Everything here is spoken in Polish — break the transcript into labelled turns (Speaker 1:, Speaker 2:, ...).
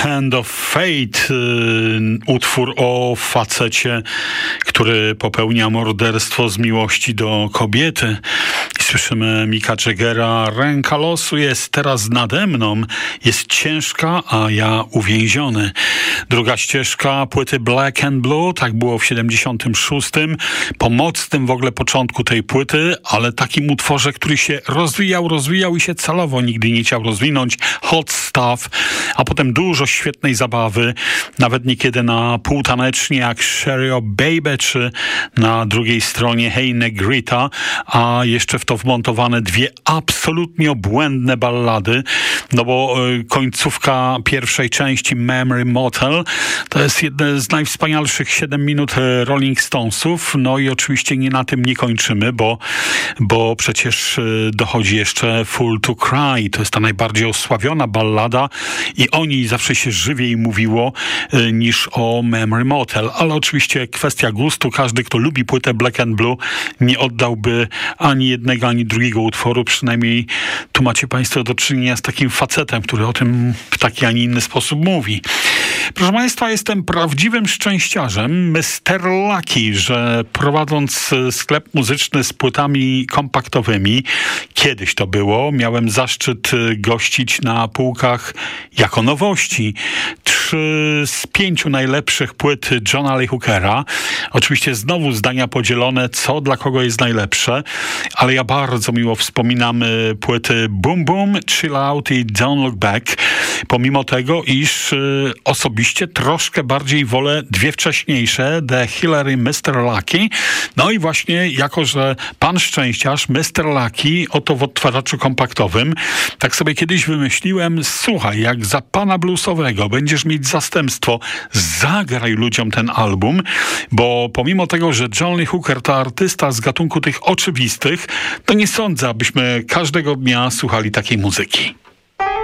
Speaker 1: Hand of Fate, utwór o facecie, który popełnia morderstwo z miłości do kobiety. I słyszymy Micka Jaggera: ręka losu jest teraz nade mną, jest ciężka, a ja uwięziony. Druga ścieżka płyty Black and Blue, tak było w 76. Po mocnym w ogóle początku tej płyty, ale takim utworze, który się rozwijał i się celowo nigdy nie chciał rozwinąć. Hot Stuff, a potem dużo świetnej zabawy, nawet niekiedy na półtanecznie jak Sherry O Baby, czy na drugiej stronie Hey Negrita, a jeszcze w to wmontowane dwie absolutnie obłędne ballady, no bo końcówka pierwszej części Memory Motel to jest jedne z najwspanialszych 7 minut Rolling Stonesów, no i oczywiście nie na tym nie kończymy, bo przecież dochodzi jeszcze Fool to Cry, to jest ta najbardziej osławiona ballada i o niej zawsze się żywiej mówiło niż o Memory Motel, ale oczywiście kwestia gustu, każdy kto lubi płytę Black and Blue nie oddałby ani jednego, ani drugiego utworu, przynajmniej tu macie państwo do czynienia z takim facetem, który o tym w taki, a nie inny sposób mówi. Proszę państwa, jestem prawdziwym szczęściarzem, Mr. Lucky, że prowadząc sklep muzyczny z płytami kompaktowymi, kiedyś to było, miałem zaszczyt gościć na półkach jako nowości 3 z 5 najlepszych płyt Johna Lee Hookera. Oczywiście znowu zdania podzielone, co dla kogo jest najlepsze, ale ja bardzo miło wspominam płyty Boom Boom, Chill Out i Don't Look Back, pomimo tego, iż osobiście troszkę bardziej wolę dwie wcześniejsze, The Hillary, Mr. Lucky. No i właśnie, jako że pan szczęściarz, Mr. Lucky, oto w odtwarzaczu kompaktowym, tak sobie kiedyś wymyśliłem: słuchaj, jak za pana bluesowego będziesz mieć zastępstwo, zagraj ludziom ten album, bo pomimo tego, że John Lee Hooker to artysta z gatunku tych oczywistych, to nie sądzę, abyśmy każdego dnia słuchali takiej muzyki.